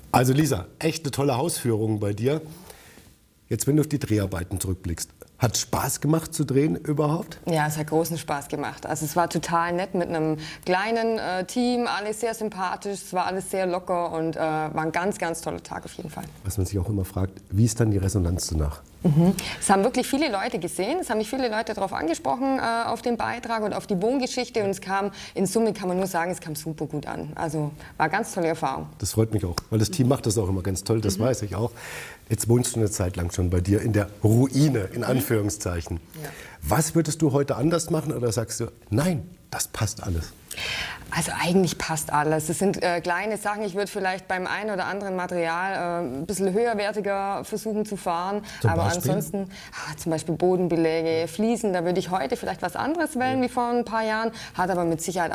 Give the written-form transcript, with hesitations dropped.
Also Lisa, echt eine tolle Hausführung bei dir. Jetzt, wenn du auf die Dreharbeiten zurückblickst, hat es Spaß gemacht zu drehen überhaupt? Ja, es hat großen Spaß gemacht. Also es war total nett mit einem kleinen Team, alles sehr sympathisch, es war alles sehr locker und war ein ganz, ganz toller Tag auf jeden Fall. Was man sich auch immer fragt, wie ist dann die Resonanz danach? Es haben wirklich viele Leute gesehen, es haben mich viele Leute darauf angesprochen, auf den Beitrag und auf die Wohngeschichte und es kam, in Summe kann man nur sagen, es kam super gut an. Also war eine ganz tolle Erfahrung. Das freut mich auch, weil das Team macht das auch immer ganz toll, das weiß ich auch. Jetzt wohnst du eine Zeit lang schon bei dir in der Ruine, in Anführungszeichen. Ja. Was würdest du heute anders machen oder sagst du, nein, das passt alles? Also eigentlich passt alles. Es sind kleine Sachen. Ich würde vielleicht beim einen oder anderen Material ein bisschen höherwertiger versuchen zu fahren. Aber ansonsten, zum Beispiel Bodenbeläge, Fliesen, da würde ich heute vielleicht was anderes wählen wie vor ein paar Jahren. Hat aber mit Sicherheit